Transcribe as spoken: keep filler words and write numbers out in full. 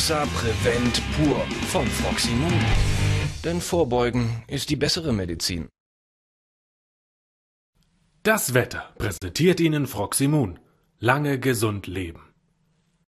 Proxa Prevent Pur von Froximun. Denn Vorbeugen ist die bessere Medizin. Das Wetter präsentiert Ihnen Froximun. Lange gesund leben.